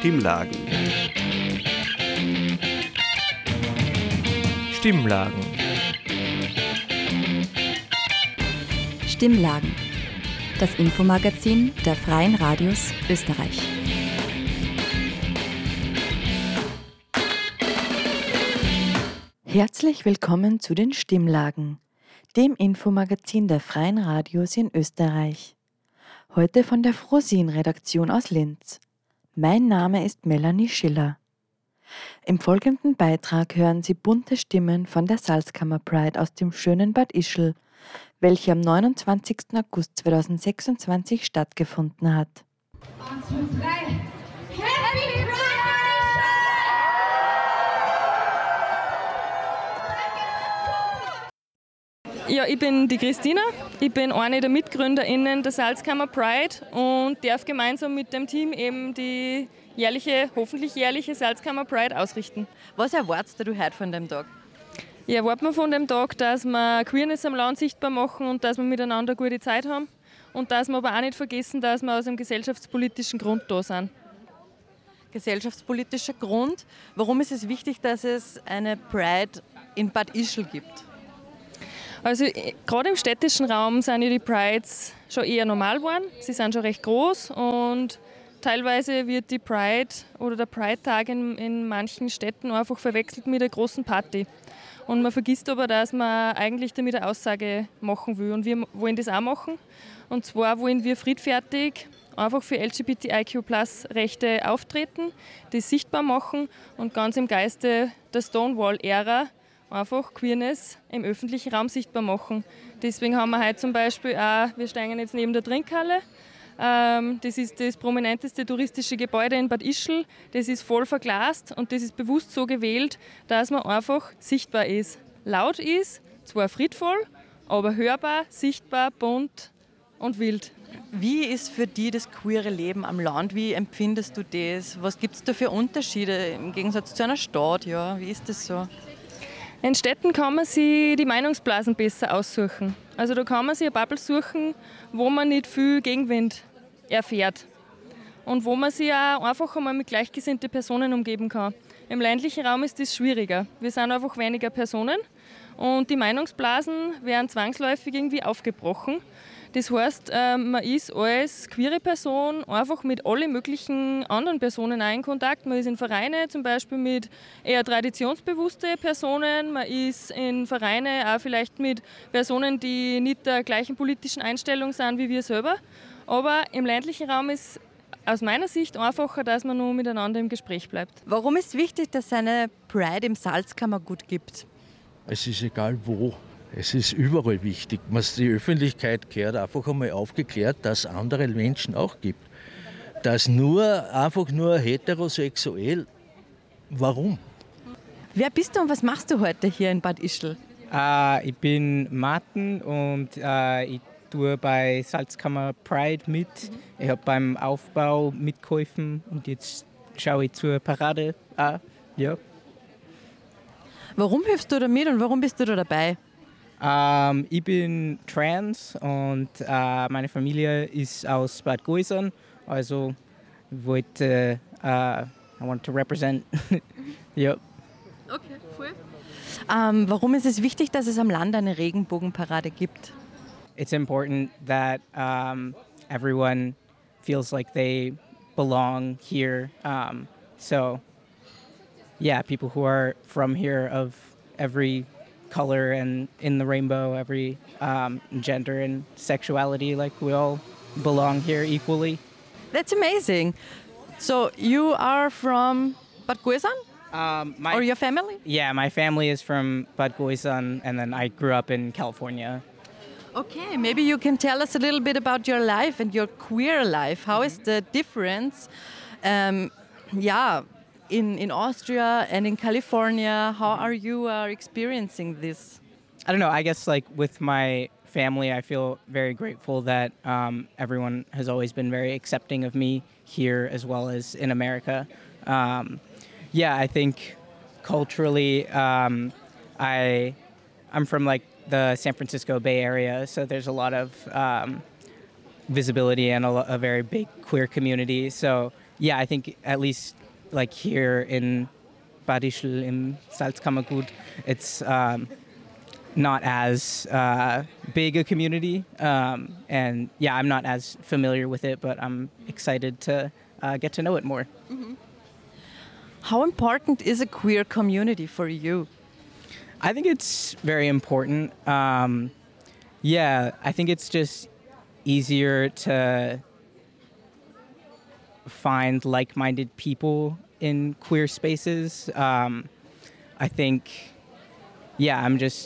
Stimmlagen. Stimmlagen. Stimmlagen. Das Infomagazin der Freien Radios Österreich. Herzlich willkommen zu den Stimmlagen, dem Infomagazin der Freien Radios in Österreich. Heute von der Frosin-Redaktion aus Linz. Mein Name ist Melanie Schiller. Im folgenden Beitrag hören Sie bunte Stimmen von der Salzkammer Pride aus dem schönen Bad Ischl, welche am 29. August 2026 stattgefunden hat. 1, 2, 3. Happy Pride! Ja, ich bin die Christina, ich bin eine der MitgründerInnen der Salzkammer Pride und darf gemeinsam mit dem Team eben die hoffentlich jährliche Salzkammer Pride ausrichten. Was erwartest du heute von dem Tag? Ich erwarte mir von dem Tag, dass wir Queerness am Land sichtbar machen und dass wir miteinander eine gute Zeit haben und dass wir aber auch nicht vergessen, dass wir aus einem gesellschaftspolitischen Grund da sind. Gesellschaftspolitischer Grund. Warum ist es wichtig, dass es eine Pride in Bad Ischl gibt? Also gerade im städtischen Raum sind ja die Prides schon eher normal geworden. Sie sind schon recht groß und teilweise wird die Pride oder der Pride-Tag in manchen Städten einfach verwechselt mit einer großen Party. Und man vergisst aber, dass man eigentlich damit eine Aussage machen will. Und wir wollen das auch machen. Und zwar wollen wir friedfertig einfach für LGBTIQ+-Rechte auftreten, das sichtbar machen und ganz im Geiste der Stonewall-Ära einfach Queerness im öffentlichen Raum sichtbar machen. Deswegen haben wir heute zum Beispiel auch, wir stehen jetzt neben der Trinkhalle. Das ist das prominenteste touristische Gebäude in Bad Ischl. Das ist voll verglast und das ist bewusst so gewählt, dass man einfach sichtbar ist. Laut ist, zwar friedvoll, aber hörbar, sichtbar, bunt und wild. Wie ist für dich das queere Leben am Land? Wie empfindest du das? Was gibt es da für Unterschiede im Gegensatz zu einer Stadt? Ja, wie ist das so? In Städten kann man sich die Meinungsblasen besser aussuchen. Also da kann man sich eine Bubble suchen, wo man nicht viel Gegenwind erfährt und wo man sich auch einfach einmal mit gleichgesinnten Personen umgeben kann. Im ländlichen Raum ist das schwieriger. Wir sind einfach weniger Personen und die Meinungsblasen werden zwangsläufig irgendwie aufgebrochen. Das heißt, man ist als queere Person einfach mit allen möglichen anderen Personen auch in Kontakt. Man ist in Vereine zum Beispiel mit eher traditionsbewussten Personen. Man ist in Vereine auch vielleicht mit Personen, die nicht der gleichen politischen Einstellung sind wie wir selber. Aber im ländlichen Raum ist aus meiner Sicht einfacher, dass man nur miteinander im Gespräch bleibt. Warum ist es wichtig, dass es eine Pride im Salzkammergut gibt? Es ist egal wo. Es ist überall wichtig. Die Öffentlichkeit gehört einfach einmal aufgeklärt, dass es andere Menschen auch gibt. Dass einfach nur heterosexuell. Warum? Wer bist du und was machst du heute hier in Bad Ischl? Ich bin Martin und ich tue bei Salzkammer Pride mit. Ich habe beim Aufbau mitgeholfen und jetzt schaue ich zur Parade an. Ja. Warum hilfst du da mit und warum bist du da dabei? Ich bin trans und meine Familie ist aus Bad Goisern. Also I want to represent. Ja. Okay, cool. Warum ist es wichtig, dass es am Land eine Regenbogenparade gibt? It's important that everyone feels like they belong here. So, yeah, people who are from here of every color and in the rainbow, every gender and sexuality, like we all belong here equally. That's amazing. So you are from Bad Goisern? Or your family? Yeah, my family is from Bad Goisern, and then I grew up in California. Okay, maybe you can tell us a little bit about your life and your queer life. How is the difference? In Austria and in California, how are you experiencing this? I don't know, I guess like with my family, I feel very grateful that everyone has always been very accepting of me here as well as in America. I think culturally, I'm from like the San Francisco Bay Area, so there's a lot of visibility and a very big queer community. So yeah, I think at least like here in Bad Ischl im Salzkammergut, it's not as big a community, and yeah, I'm not as familiar with it, but I'm excited to get to know it more. How important is a queer community for you? I think it's very important. Yeah, I think it's just easier to find like-minded people in queer spaces. I think, yeah,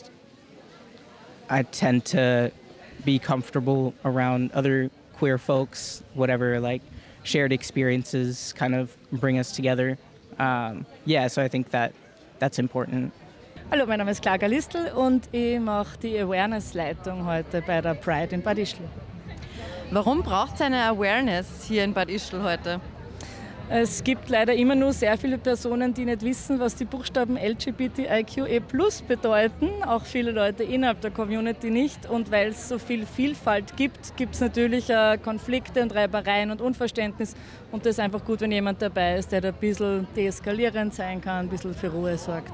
I tend to be comfortable around other queer folks, whatever like shared experiences kind of bring us together. Yeah, so I think that's important. Hallo, mein Name ist Clara Listel und ich mache die Awareness-Leitung heute bei der Pride in Bad Ischl. Warum braucht es eine Awareness hier in Bad Ischl heute? Es gibt leider immer nur sehr viele Personen, die nicht wissen, was die Buchstaben LGBTIQE+ bedeuten. Auch viele Leute innerhalb der Community nicht. Und weil es so viel Vielfalt gibt, gibt es natürlich Konflikte und Reibereien und Unverständnis. Und das ist einfach gut, wenn jemand dabei ist, der da ein bisschen deeskalierend sein kann, ein bisschen für Ruhe sorgt.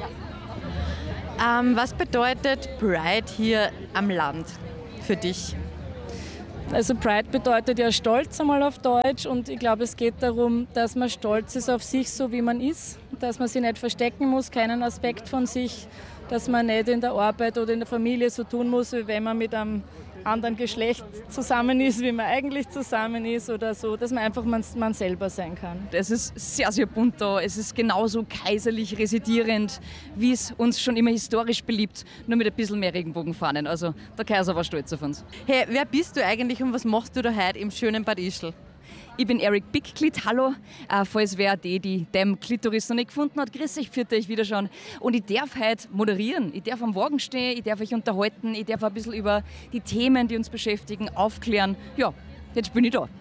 Was bedeutet Pride hier am Land für dich? Also Pride bedeutet ja Stolz einmal auf Deutsch und ich glaube, es geht darum, dass man stolz ist auf sich, so wie man ist, dass man sich nicht verstecken muss, keinen Aspekt von sich, dass man nicht in der Arbeit oder in der Familie so tun muss, wie wenn man mit einem anderen Geschlecht zusammen ist, wie man eigentlich zusammen ist oder so, dass man einfach man selber sein kann. Es ist sehr, sehr bunt da. Es ist genauso kaiserlich residierend, wie es uns schon immer historisch beliebt, nur mit ein bisschen mehr Regenbogenfahnen. Also der Kaiser war stolz auf uns. Hey, wer bist du eigentlich und was machst du da heute im schönen Bad Ischl? Ich bin Eric Bicklit, hallo, falls wer die dem Klitoris noch nicht gefunden hat, grüß euch, führt euch wieder schon. Und ich darf heute moderieren, ich darf am Wagen stehen, ich darf euch unterhalten, ich darf ein bisschen über die Themen, die uns beschäftigen, aufklären. Ja, jetzt bin ich da.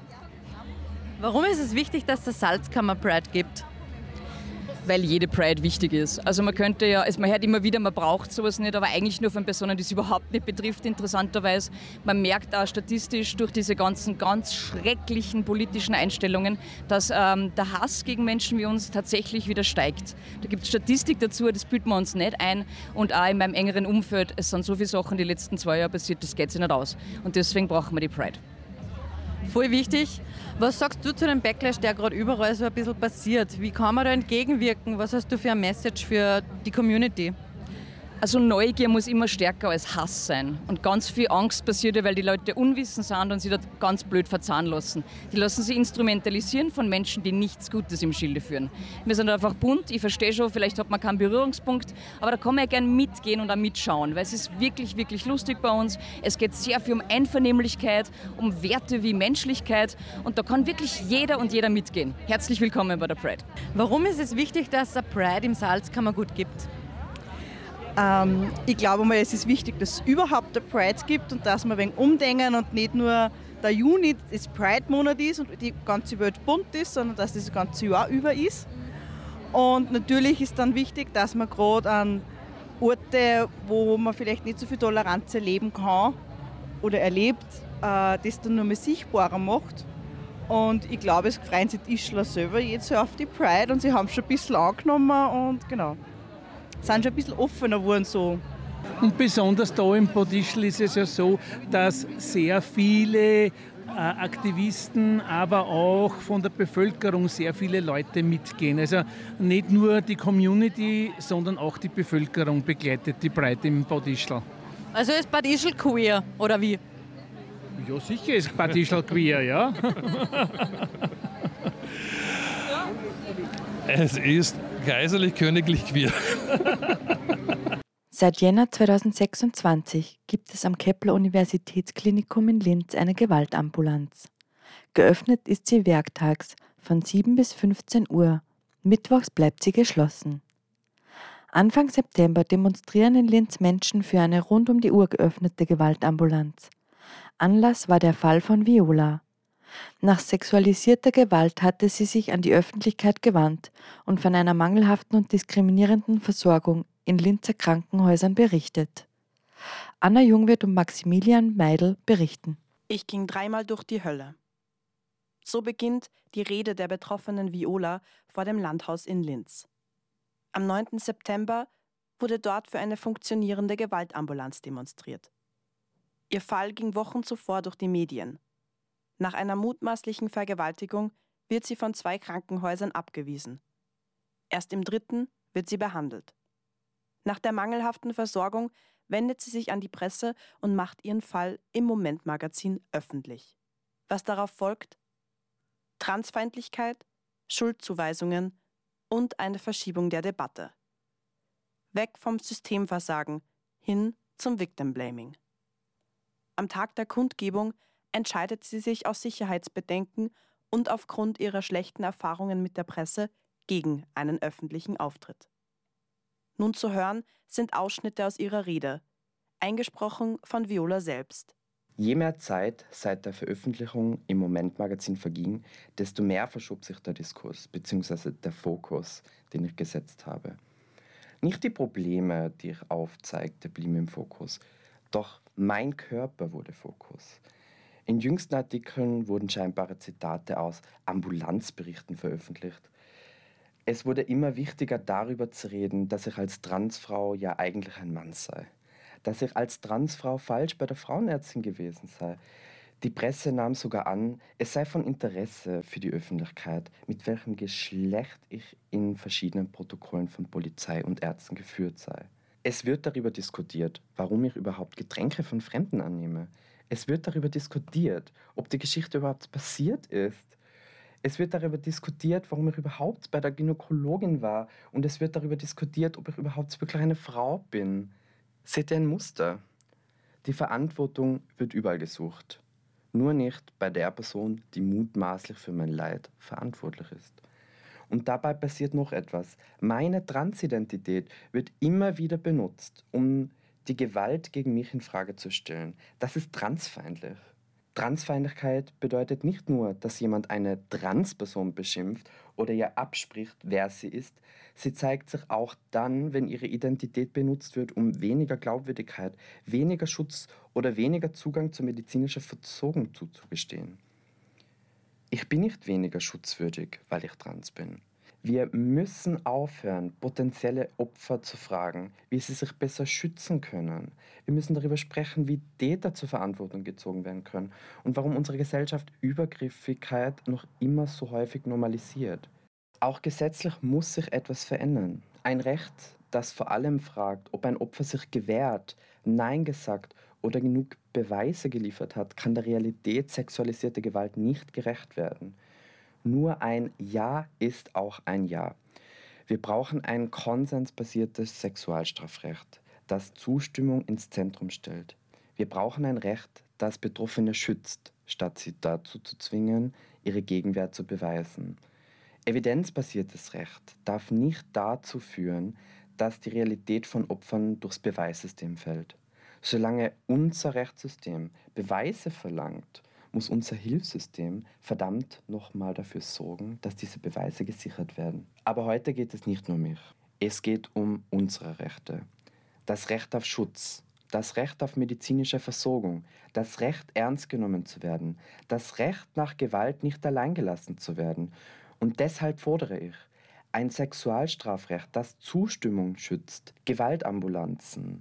Warum ist es wichtig, dass es Salzkammer Pride gibt? Weil jede Pride wichtig ist. Also man könnte ja, man hört immer wieder, man braucht sowas nicht, aber eigentlich nur von Personen, die es überhaupt nicht betrifft, interessanterweise. Man merkt auch statistisch durch diese ganzen ganz schrecklichen politischen Einstellungen, dass der Hass gegen Menschen wie uns tatsächlich wieder steigt. Da gibt es Statistik dazu, das bilden wir uns nicht ein. Und auch in meinem engeren Umfeld, es sind so viele Sachen die letzten 2 Jahre passiert, das geht sich nicht aus. Und deswegen brauchen wir die Pride. Voll wichtig. Was sagst du zu dem Backlash, der gerade überall so ein bisschen passiert? Wie kann man da entgegenwirken? Was hast du für ein Message für die Community? Also Neugier muss immer stärker als Hass sein. Und ganz viel Angst passiert ja, weil die Leute unwissend sind und sich da ganz blöd verzahnen lassen. Die lassen sich instrumentalisieren von Menschen, die nichts Gutes im Schilde führen. Wir sind einfach bunt, ich verstehe schon, vielleicht hat man keinen Berührungspunkt, aber da kann man ja gerne mitgehen und auch mitschauen, weil es ist wirklich, wirklich lustig bei uns. Es geht sehr viel um Einvernehmlichkeit, um Werte wie Menschlichkeit und da kann wirklich jeder und jeder mitgehen. Herzlich willkommen bei der Pride. Warum ist es wichtig, dass es eine Pride im Salzkammergut gibt? Ich glaube mal, es ist wichtig, dass es überhaupt eine Pride gibt und dass wir ein wenig umdenken und nicht nur der Juni das Pride-Monat ist und die ganze Welt bunt ist, sondern dass das ganze Jahr über ist. Und natürlich ist dann wichtig, dass man gerade an Orte, wo man vielleicht nicht so viel Toleranz erleben kann oder erlebt, das dann nur mal sichtbarer macht. Und ich glaube, es freuen sich die Ischler selber jetzt auf die Pride und sie haben schon ein bisschen angenommen und genau. Sind schon ein bisschen offener geworden so. Und besonders da im Bad Ischl ist es ja so, dass sehr viele Aktivisten, aber auch von der Bevölkerung sehr viele Leute mitgehen. Also nicht nur die Community, sondern auch die Bevölkerung begleitet die Pride im Bad Ischl. Also ist Bad Ischl queer, oder wie? Ja, sicher ist Bad Ischl queer, ja. Es ist kaiserlich-königlich queer. Seit Jänner 2026 gibt es am Kepler-Universitätsklinikum in Linz eine Gewaltambulanz. Geöffnet ist sie werktags von 7 bis 15 Uhr. Mittwochs bleibt sie geschlossen. Anfang September demonstrieren in Linz Menschen für eine rund um die Uhr geöffnete Gewaltambulanz. Anlass war der Fall von Viola. Nach sexualisierter Gewalt hatte sie sich an die Öffentlichkeit gewandt und von einer mangelhaften und diskriminierenden Versorgung in Linzer Krankenhäusern berichtet. Anna Jungwirth und Maximilian Meidl berichten. Ich ging 3-mal durch die Hölle. So beginnt die Rede der betroffenen Viola vor dem Landhaus in Linz. Am 9. September wurde dort für eine funktionierende Gewaltambulanz demonstriert. Ihr Fall ging Wochen zuvor durch die Medien. Nach einer mutmaßlichen Vergewaltigung wird sie von 2 Krankenhäusern abgewiesen. Erst im 3. wird sie behandelt. Nach der mangelhaften Versorgung wendet sie sich an die Presse und macht ihren Fall im Moment-Magazin öffentlich. Was darauf folgt? Transfeindlichkeit, Schuldzuweisungen und eine Verschiebung der Debatte. Weg vom Systemversagen hin zum Victim-Blaming. Am Tag der Kundgebung entscheidet sie sich aus Sicherheitsbedenken und aufgrund ihrer schlechten Erfahrungen mit der Presse gegen einen öffentlichen Auftritt. Nun zu hören sind Ausschnitte aus ihrer Rede, eingesprochen von Viola selbst. Je mehr Zeit seit der Veröffentlichung im Moment-Magazin verging, desto mehr verschob sich der Diskurs bzw. der Fokus, den ich gesetzt habe. Nicht die Probleme, die ich aufzeigte, blieben im Fokus, doch mein Körper wurde Fokus. In jüngsten Artikeln wurden scheinbare Zitate aus Ambulanzberichten veröffentlicht. Es wurde immer wichtiger, darüber zu reden, dass ich als Transfrau ja eigentlich ein Mann sei. Dass ich als Transfrau falsch bei der Frauenärztin gewesen sei. Die Presse nahm sogar an, es sei von Interesse für die Öffentlichkeit, mit welchem Geschlecht ich in verschiedenen Protokollen von Polizei und Ärzten geführt sei. Es wird darüber diskutiert, warum ich überhaupt Getränke von Fremden annehme. Es wird darüber diskutiert, ob die Geschichte überhaupt passiert ist. Es wird darüber diskutiert, warum ich überhaupt bei der Gynäkologin war. Und es wird darüber diskutiert, ob ich überhaupt wirklich eine Frau bin. Seht ihr ein Muster? Die Verantwortung wird überall gesucht. Nur nicht bei der Person, die mutmaßlich für mein Leid verantwortlich ist. Und dabei passiert noch etwas. Meine Transidentität wird immer wieder benutzt, um die Gewalt gegen mich in Frage zu stellen. Das ist transfeindlich. Transfeindlichkeit bedeutet nicht nur, dass jemand eine Transperson beschimpft oder ihr abspricht, wer sie ist. Sie zeigt sich auch dann, wenn ihre Identität benutzt wird, um weniger Glaubwürdigkeit, weniger Schutz oder weniger Zugang zur medizinischen Versorgung zuzugestehen. Ich bin nicht weniger schutzwürdig, weil ich trans bin. Wir müssen aufhören, potenzielle Opfer zu fragen, wie sie sich besser schützen können. Wir müssen darüber sprechen, wie Täter zur Verantwortung gezogen werden können und warum unsere Gesellschaft Übergriffigkeit noch immer so häufig normalisiert. Auch gesetzlich muss sich etwas verändern. Ein Recht, das vor allem fragt, ob ein Opfer sich gewehrt, Nein gesagt oder genug Beweise geliefert hat, kann der Realität sexualisierter Gewalt nicht gerecht werden. Nur ein Ja ist auch ein Ja. Wir brauchen ein konsensbasiertes Sexualstrafrecht, das Zustimmung ins Zentrum stellt. Wir brauchen ein Recht, das Betroffene schützt, statt sie dazu zu zwingen, ihre Gegenwehr zu beweisen. Evidenzbasiertes Recht darf nicht dazu führen, dass die Realität von Opfern durchs Beweissystem fällt. Solange unser Rechtssystem Beweise verlangt, muss unser Hilfssystem verdammt nochmal dafür sorgen, dass diese Beweise gesichert werden. Aber heute geht es nicht nur um mich. Es geht um unsere Rechte. Das Recht auf Schutz, das Recht auf medizinische Versorgung, das Recht, ernst genommen zu werden, das Recht, nach Gewalt nicht allein gelassen zu werden. Und deshalb fordere ich ein Sexualstrafrecht, das Zustimmung schützt, Gewaltambulanzen,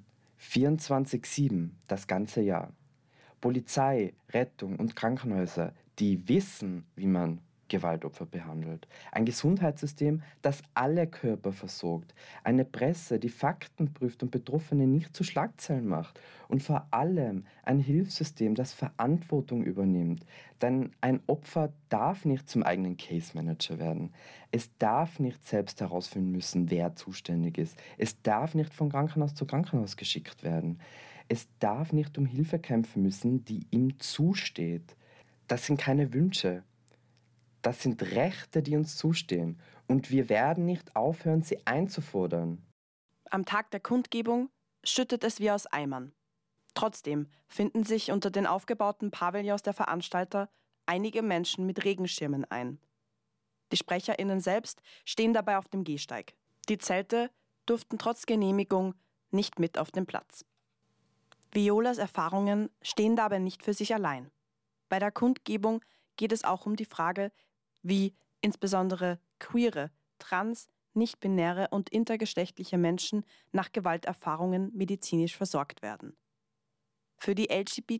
24/7, das ganze Jahr. Polizei, Rettung und Krankenhäuser, die wissen, wie man Gewaltopfer behandelt. Ein Gesundheitssystem, das alle Körper versorgt. Eine Presse, die Fakten prüft und Betroffene nicht zu Schlagzeilen macht. Und vor allem ein Hilfssystem, das Verantwortung übernimmt. Denn ein Opfer darf nicht zum eigenen Case Manager werden. Es darf nicht selbst herausfinden müssen, wer zuständig ist. Es darf nicht von Krankenhaus zu Krankenhaus geschickt werden. Es darf nicht um Hilfe kämpfen müssen, die ihm zusteht. Das sind keine Wünsche. Das sind Rechte, die uns zustehen. Und wir werden nicht aufhören, sie einzufordern. Am Tag der Kundgebung schüttet es wie aus Eimern. Trotzdem finden sich unter den aufgebauten Pavillons der Veranstalter einige Menschen mit Regenschirmen ein. Die SprecherInnen selbst stehen dabei auf dem Gehsteig. Die Zelte durften trotz Genehmigung nicht mit auf den Platz. Violas Erfahrungen stehen dabei nicht für sich allein. Bei der Kundgebung geht es auch um die Frage, wie insbesondere queere, trans, nicht-binäre und intergeschlechtliche Menschen nach Gewalterfahrungen medizinisch versorgt werden. Für die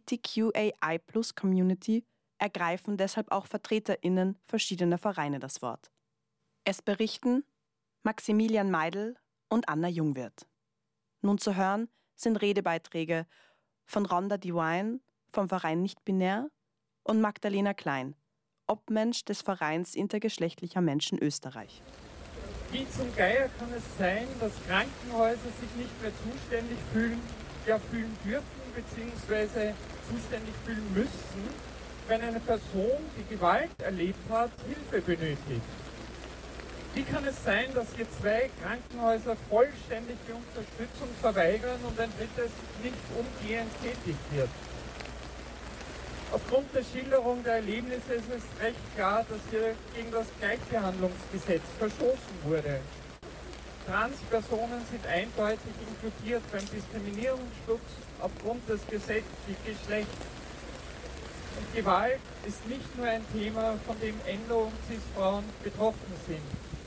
LGBTQAI+-Community ergreifen deshalb auch VertreterInnen verschiedener Vereine das Wort. Es berichten Maximilian Meidl und Anna Jungwirth. Nun zu hören sind Redebeiträge von Rhonda Devine vom Verein Nicht-Binär und Magdalena Klein, Obmensch des Vereins intergeschlechtlicher Menschen Österreich. Wie zum Geier kann es sein, dass Krankenhäuser sich nicht mehr zuständig fühlen dürfen bzw. zuständig fühlen müssen, wenn eine Person, die Gewalt erlebt hat, Hilfe benötigt? Wie kann es sein, dass hier 2 Krankenhäuser vollständig die Unterstützung verweigern und ein drittes nicht umgehend tätig wird? Aufgrund der Schilderung der Erlebnisse ist es recht klar, dass hier gegen das Gleichbehandlungsgesetz verstoßen wurde. Transpersonen sind eindeutig inkludiert beim Diskriminierungsschutz aufgrund des gesetzlichen Geschlechts. Und Gewalt ist nicht nur ein Thema, von dem Endo- und Cis-Frauen betroffen sind.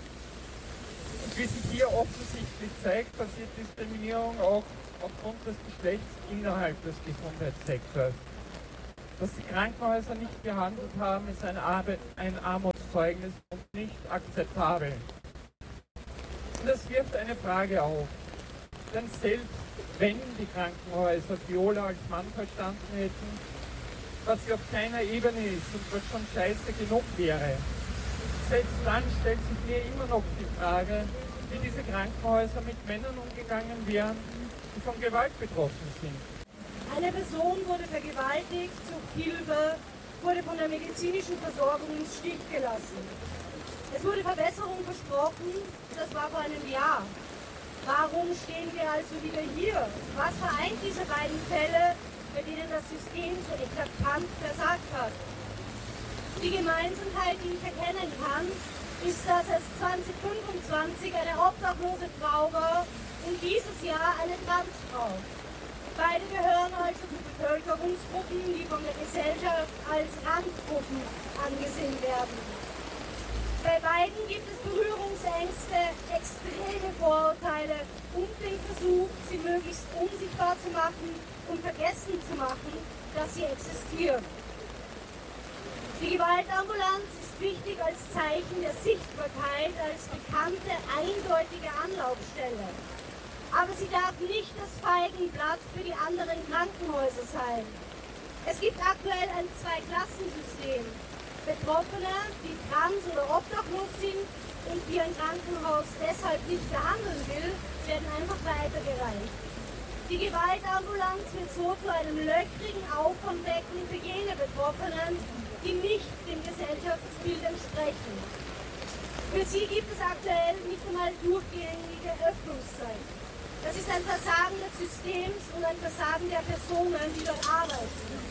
Und wie sich hier offensichtlich zeigt, passiert Diskriminierung auch aufgrund des Geschlechts innerhalb des Gesundheitssektors. Dass die Krankenhäuser nicht gehandelt haben, ist ein Armutszeugnis und nicht akzeptabel. Und das wirft eine Frage auf. Denn selbst wenn die Krankenhäuser Viola als Mann verstanden hätten, was sie auf keiner Ebene ist und was schon scheiße genug wäre, selbst dann stellt sich mir immer noch die Frage, wie diese Krankenhäuser mit Männern umgegangen wären, die von Gewalt betroffen sind. Eine Person wurde vergewaltigt, sucht Hilfe, wurde von der medizinischen Versorgung ins Stich gelassen. Es wurde Verbesserung versprochen, das war vor einem Jahr. Warum stehen wir also wieder hier? Was vereint diese beiden Fälle, bei denen das System so eklatant versagt hat? Die Gemeinsamkeit, die ich erkennen kann, ist, dass es 2025 eine obdachlose Frau war und dieses Jahr eine Transfrau. Beide gehören also zu Bevölkerungsgruppen, die von der Gesellschaft als Randgruppen angesehen werden. Bei beiden gibt es Berührungsängste, extreme Vorurteile und den Versuch, sie möglichst unsichtbar zu machen und vergessen zu machen, dass sie existieren. Die Gewaltambulanz ist wichtig als Zeichen der Sichtbarkeit, als bekannte, eindeutige Anlaufstelle. Aber sie darf nicht das Feigenblatt für die anderen Krankenhäuser sein. Es gibt aktuell ein Zweiklassensystem. Betroffene, die trans oder obdachlos sind und die ein Krankenhaus deshalb nicht behandeln will, werden einfach weitergereicht. Die Gewaltambulanz wird so zu einem löchrigen Auffangbecken für jene Betroffenen, die nicht dem Gesellschaftsbild entsprechen. Für sie gibt es aktuell nicht einmal durchgängige Öffnungszeit. Das ist ein Versagen des Systems und ein Versagen der Personen, die dort arbeiten.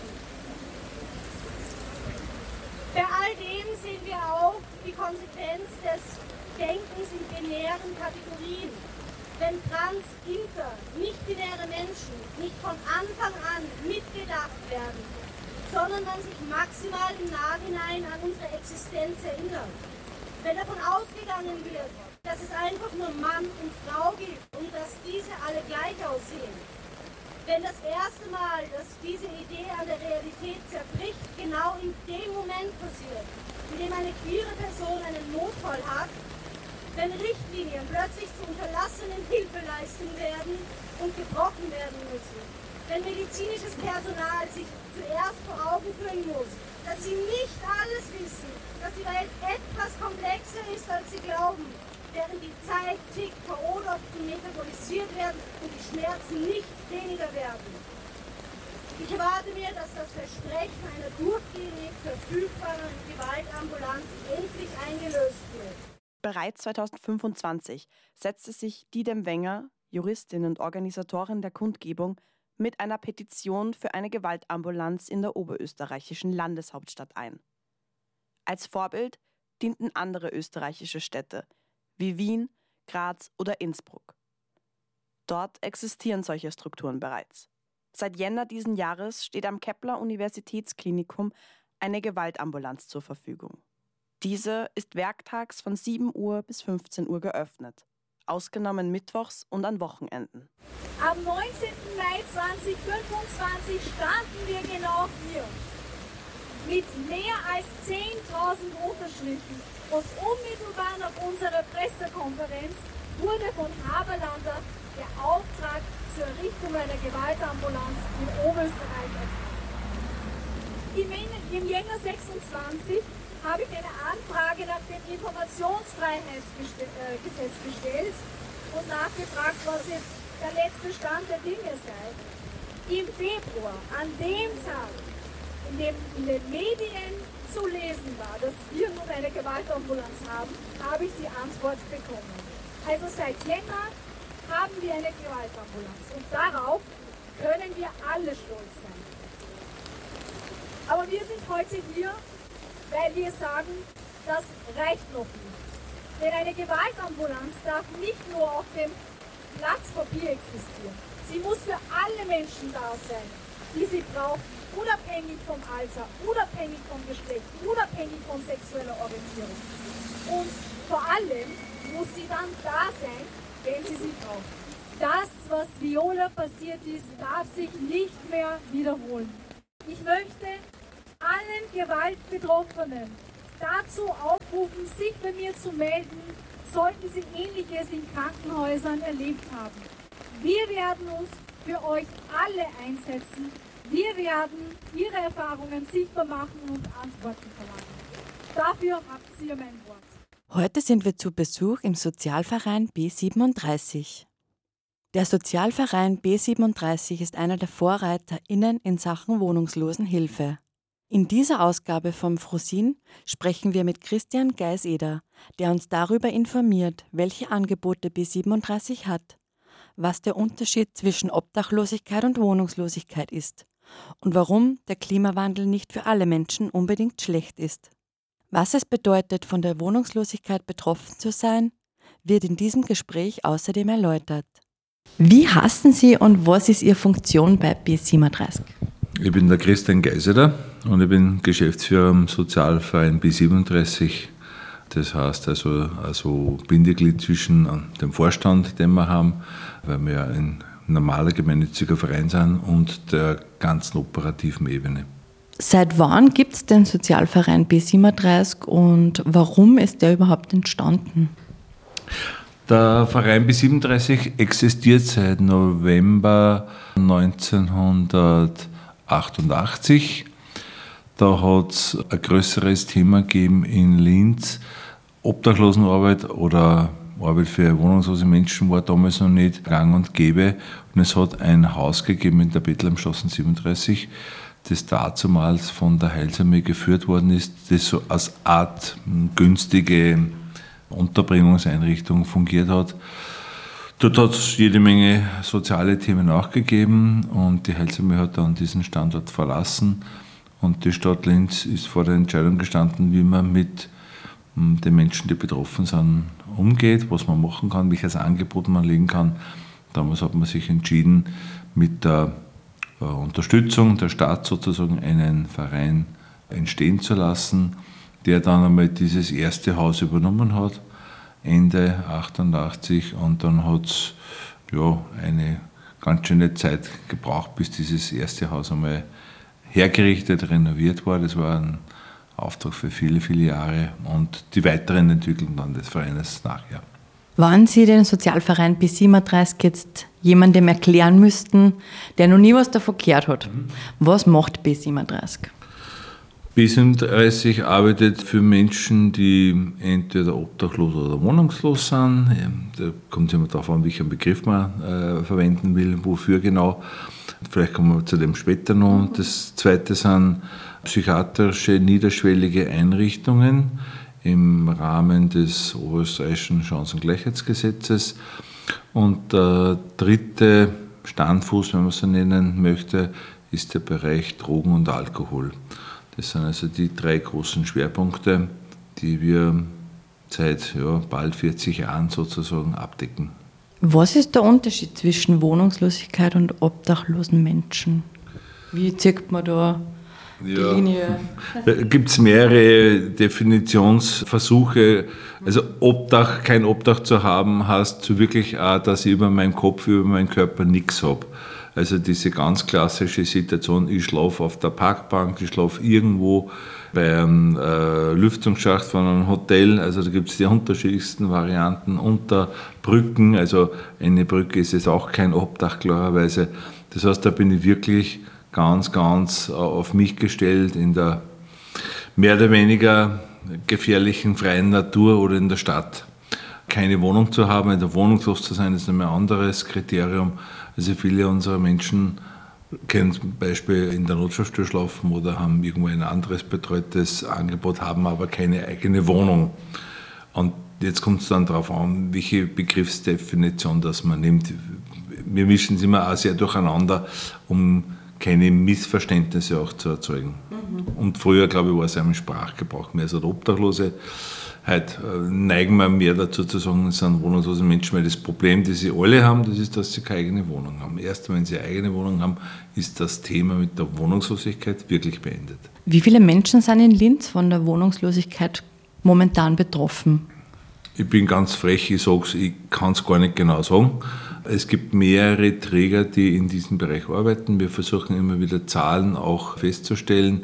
Bei all dem sehen wir auch die Konsequenz des Denkens in binären Kategorien. Wenn trans, inter, nicht-binäre Menschen nicht von Anfang an mitgedacht werden, sondern man sich maximal im Nachhinein an unsere Existenz erinnert. Wenn davon ausgegangen wird, dass es einfach nur Mann und Frau gibt und dass diese alle gleich aussehen. Wenn das erste Mal, dass diese Idee an der Realität zerbricht, genau in dem Moment passiert, in dem eine queere Person einen Notfall hat, wenn Richtlinien plötzlich zu unterlassenen Hilfeleistungen werden und gebrochen werden müssen, wenn medizinisches Personal sich zuerst vor Augen führen muss, dass sie nicht alles wissen, dass die Welt etwas komplexer ist, als sie glauben, während die Zeit tickt, Verurteilten metabolisiert werden und die Schmerzen nicht weniger werden. Ich erwarte mir, dass das Versprechen einer durchgängig verfügbaren Gewaltambulanz endlich eingelöst wird. Bereits 2025 setzte sich Didem Wenger, Juristin und Organisatorin der Kundgebung, mit einer Petition für eine Gewaltambulanz in der oberösterreichischen Landeshauptstadt ein. Als Vorbild dienten andere österreichische Städte wie Wien, Graz oder Innsbruck. Dort existieren solche Strukturen bereits. Seit Jänner diesen Jahres steht am Kepler Universitätsklinikum eine Gewaltambulanz zur Verfügung. Diese ist werktags von 7 Uhr bis 15 Uhr geöffnet, ausgenommen mittwochs und an Wochenenden. Am 19. Mai 2025 standen wir genau hier mit mehr als 10.000 Unterschriften und unmittelbar nach unserer Pressekonferenz wurde von Haberlander der Auftrag zur Errichtung einer Gewaltambulanz in Oberösterreich erteilt. Im Jänner 26 habe ich eine Anfrage nach dem Informationsfreiheitsgesetz gestellt und nachgefragt, was jetzt der letzte Stand der Dinge sei. Im Februar, an dem Tag, in dem in den Medien zu lesen war, dass wir nun eine Gewaltambulanz haben, habe ich die Antwort bekommen. Also seit Jänner haben wir eine Gewaltambulanz und darauf können wir alle stolz sein. Aber wir sind heute hier, weil wir sagen, das reicht noch nicht. Denn eine Gewaltambulanz darf nicht nur auf dem Blatt Papier existieren. Sie muss für alle Menschen da sein, die sie brauchen, unabhängig vom Alter, unabhängig vom Geschlecht, unabhängig von sexueller Orientierung. Und vor allem muss sie dann da sein, wenn sie sie brauchen. Das, was Viola passiert ist, darf sich nicht mehr wiederholen. Ich möchte allen Gewaltbetroffenen dazu aufrufen, sich bei mir zu melden, sollten sie Ähnliches in Krankenhäusern erlebt haben. Wir werden uns für euch alle einsetzen. Wir werden Ihre Erfahrungen sichtbar machen und Antworten verlangen. Dafür habt ihr mein Wort. Heute sind wir zu Besuch im Sozialverein B37. Der Sozialverein B37 ist einer der VorreiterInnen in Sachen Wohnungslosenhilfe. In dieser Ausgabe vom Frosin sprechen wir mit Christian Geiseder, der uns darüber informiert, welche Angebote B37 hat, was der Unterschied zwischen Obdachlosigkeit und Wohnungslosigkeit ist und warum der Klimawandel nicht für alle Menschen unbedingt schlecht ist. Was es bedeutet, von der Wohnungslosigkeit betroffen zu sein, wird in diesem Gespräch außerdem erläutert. Wie heißen Sie und was ist Ihre Funktion bei B37? Ich bin der Christian Geiseder und ich bin Geschäftsführer im Sozialverein B37. Das heißt also Bindeglied zwischen dem Vorstand, den wir haben, weil wir ein normaler gemeinnütziger Verein sind, und der ganzen operativen Ebene. Seit wann gibt es den Sozialverein B37 und warum ist der überhaupt entstanden? Der Verein B37 existiert seit November 1988. Da hat es ein größeres Thema gegeben in Linz. Obdachlosenarbeit oder Arbeit für wohnungslose Menschen war damals noch nicht gang und gäbe. Und es hat ein Haus gegeben in der Bethlehemstraße 37, das dazumals von der Heilsarmee geführt worden ist, das so als Art günstige Unterbringungseinrichtung fungiert hat. Dort hat es jede Menge soziale Themen auch gegeben und die Heilsarmee hat dann diesen Standort verlassen. Und die Stadt Linz ist vor der Entscheidung gestanden, wie man mit den Menschen, die betroffen sind, umgeht, was man machen kann, welches Angebot man legen kann. Damals hat man sich entschieden, mit der Unterstützung der Stadt sozusagen einen Verein entstehen zu lassen, der dann einmal dieses erste Haus übernommen hat, Ende 88, und dann hat es eine ganz schöne Zeit gebraucht, bis dieses erste Haus einmal hergerichtet, renoviert war. Das war ein Auftrag für viele, viele Jahre und die weiteren Entwicklungen dann des Vereines nachher. Wenn Sie den Sozialverein B37 jetzt jemandem erklären müssten, der noch nie was davon gehört hat, was macht B37? B37 arbeitet für Menschen, die entweder obdachlos oder wohnungslos sind. Da kommt es immer darauf an, welchen Begriff man verwenden will, wofür genau. Vielleicht kommen wir zu dem später noch. Das zweite sind psychiatrische niederschwellige Einrichtungen im Rahmen des Oberösterreichischen Chancengleichheitsgesetzes. Und der dritte Standfuß, wenn man so nennen möchte, ist der Bereich Drogen und Alkohol. Das sind also die 3 großen Schwerpunkte, die wir seit bald 40 Jahren sozusagen abdecken. Was ist der Unterschied zwischen Wohnungslosigkeit und obdachlosen Menschen? Wie zieht man da Linie? Da gibt es mehrere Definitionsversuche. Also Obdach, kein Obdach zu haben, heißt so wirklich auch, dass ich über meinen Kopf, über meinen Körper nichts habe. Also diese ganz klassische Situation, ich schlafe auf der Parkbank, ich schlafe irgendwo bei einem Lüftungsschacht von einem Hotel. Also da gibt es die unterschiedlichsten Varianten unter Brücken. Also eine Brücke ist jetzt auch kein Obdach, klarerweise. Das heißt, da bin ich wirklich ganz auf mich gestellt in der mehr oder weniger gefährlichen freien Natur oder in der Stadt. Keine Wohnung zu haben, in der Wohnung los zu sein, ist ein anderes Kriterium. Also viele unserer Menschen können zum Beispiel in der Notfallstelle schlafen oder haben irgendwo ein anderes betreutes Angebot, haben aber keine eigene Wohnung. Und jetzt kommt es dann darauf an, welche Begriffsdefinition das man nimmt. Wir mischen es immer auch sehr durcheinander, um keine Missverständnisse auch zu erzeugen. Und früher, glaube ich, war es ein Sprachgebrauch mehr als Obdachlose. Heute neigen wir mehr dazu zu sagen, es sind wohnungslose Menschen, weil das Problem, das sie alle haben, das ist, dass sie keine eigene Wohnung haben. Erst wenn sie eine eigene Wohnung haben, ist das Thema mit der Wohnungslosigkeit wirklich beendet. Wie viele Menschen sind in Linz von der Wohnungslosigkeit momentan betroffen? Ich bin ganz frech, ich sage es, ich kann es gar nicht genau sagen. Es gibt mehrere Träger, die in diesem Bereich arbeiten. Wir versuchen immer wieder Zahlen auch festzustellen.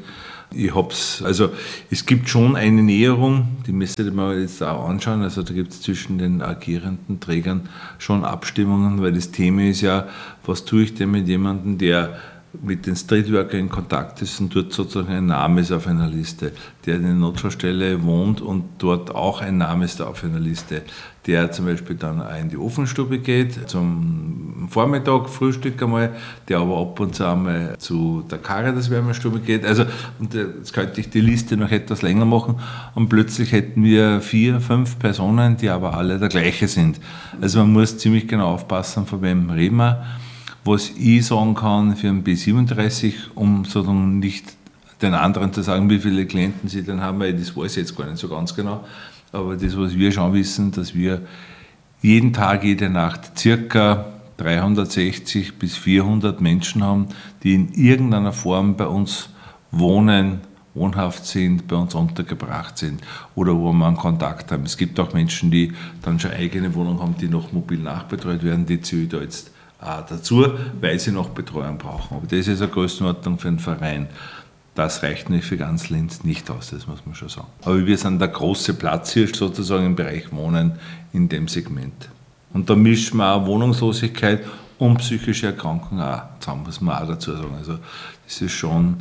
Es gibt schon eine Näherung, die müsste man jetzt auch anschauen. Also da gibt es zwischen den agierenden Trägern schon Abstimmungen, weil das Thema ist ja, was tue ich denn mit jemandem, der mit den Streetworkern in Kontakt ist und dort sozusagen ein Name ist auf einer Liste, der in der Notfallstelle wohnt und dort auch ein Name ist auf einer Liste, der zum Beispiel dann auch in die Ofenstube geht, zum Vormittag, Frühstück einmal, der aber ab und zu einmal zu der Caritas-Wärmestube geht. Also, und jetzt könnte ich die Liste noch etwas länger machen und plötzlich hätten wir 4, 5 Personen, die aber alle der gleiche sind. Also man muss ziemlich genau aufpassen, von wem reden wir. Was ich sagen kann für einen B37, um sozusagen nicht den anderen zu sagen, wie viele Klienten sie dann haben, weil das weiß ich jetzt gar nicht so ganz genau. Aber das, was wir schon wissen, dass wir jeden Tag, jede Nacht circa 360 bis 400 Menschen haben, die in irgendeiner Form bei uns wohnen, wohnhaft sind, bei uns untergebracht sind oder wo wir einen Kontakt haben. Es gibt auch Menschen, die dann schon eigene Wohnung haben, die noch mobil nachbetreut werden, die zähle ich da jetzt dazu, weil sie noch Betreuung brauchen. Aber das ist eine Größenordnung für einen Verein. Das reicht nicht für ganz Linz nicht aus, das muss man schon sagen. Aber wir sind der große Platzhirsch sozusagen im Bereich Wohnen in dem Segment. Und da mischen wir auch Wohnungslosigkeit und psychische Erkrankungen auch zusammen, muss man auch dazu sagen. Also das ist schon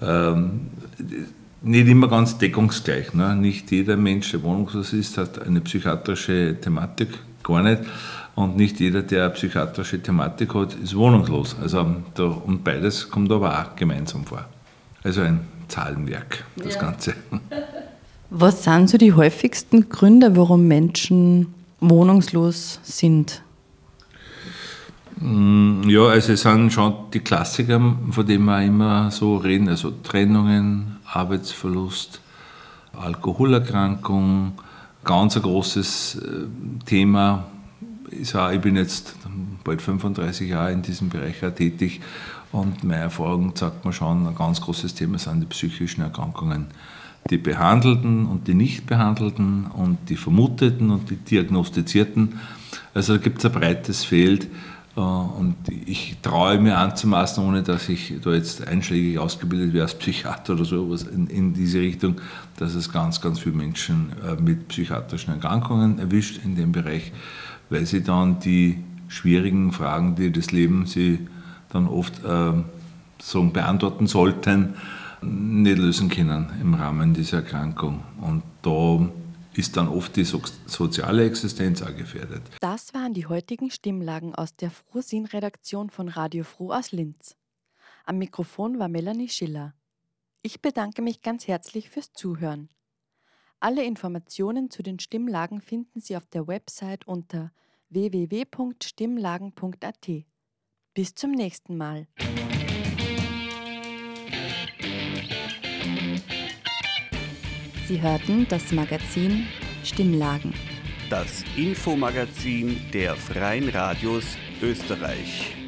nicht immer ganz deckungsgleich. Ne? Nicht jeder Mensch, der wohnungslos ist, hat eine psychiatrische Thematik, gar nicht. Und nicht jeder, der eine psychiatrische Thematik hat, ist wohnungslos. Also und beides kommt aber auch gemeinsam vor. Also ein Zahlenwerk, das Ganze. Was sind so die häufigsten Gründe, warum Menschen wohnungslos sind? Ja, also es sind schon die Klassiker, von denen wir immer so reden, also Trennungen, Arbeitsverlust, Alkoholerkrankung, ganz ein großes Thema. Ich bin jetzt bald 35 Jahre in diesem Bereich auch tätig und meine Erfahrung sagt mir schon, ein ganz großes Thema sind die psychischen Erkrankungen. Die behandelten und die nicht behandelten und die vermuteten und die diagnostizierten. Also da gibt es ein breites Feld und ich traue mir anzumaßen, ohne dass ich da jetzt einschlägig ausgebildet wäre als Psychiater oder sowas in diese Richtung, dass es ganz viele Menschen mit psychiatrischen Erkrankungen erwischt in dem Bereich, weil sie dann die schwierigen Fragen, die das Leben sie dann oft so beantworten sollten, nicht lösen können im Rahmen dieser Erkrankung. Und da ist dann oft die soziale Existenz auch gefährdet. Das waren die heutigen Stimmlagen aus der Frohsinn-Redaktion von Radio Froh aus Linz. Am Mikrofon war Melanie Schiller. Ich bedanke mich ganz herzlich fürs Zuhören. Alle Informationen zu den Stimmlagen finden Sie auf der Website unter www.stimmlagen.at. Bis zum nächsten Mal. Sie hörten das Magazin Stimmlagen. Das Infomagazin der Freien Radios Österreich.